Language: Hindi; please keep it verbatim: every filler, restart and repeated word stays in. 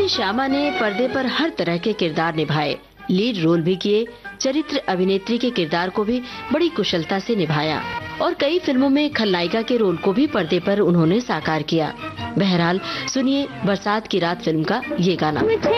श्यामा ने पर्दे पर हर तरह के किरदार निभाए, लीड रोल भी किए, चरित्र अभिनेत्री के किरदार को भी बड़ी कुशलता से निभाया और कई फिल्मों में खलनायिका के रोल को भी पर्दे पर उन्होंने साकार किया। बहरहाल सुनिए बरसात की रात फिल्म का ये गाना।